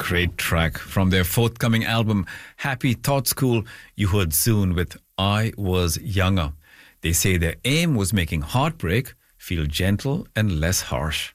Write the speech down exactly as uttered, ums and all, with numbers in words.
great track from their forthcoming album, Happy Thought School. You heard Zune with I Was Younger. They say their aim was making heartbreak feel gentle and less harsh.